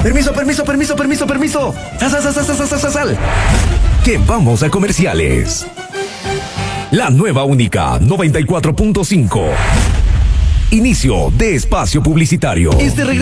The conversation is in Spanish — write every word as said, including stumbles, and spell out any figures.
Permiso, permiso, permiso, permiso, permiso. Sal, sal, sal, sal, sal, sal, sal, sal. Que vamos a comerciales. La nueva única noventa y cuatro punto cinco. Inicio de espacio publicitario. Este regreso